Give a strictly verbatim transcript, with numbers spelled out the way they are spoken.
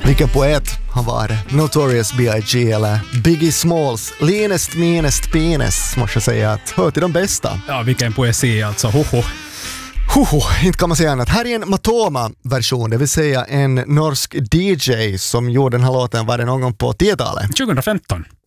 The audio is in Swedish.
Vilken poet han var. Notorious B I G eller Biggie Smalls. Linest, minest, pines. Måste jag säga att hör till de bästa. Ja, vilken poesi alltså. Hoho. Hoho, inte kan man säga annat. Här är en Matoma-version, det vill säga en norsk D J som gjorde den här låten, var det någon gång på tiotalet? tjugohundrafemton.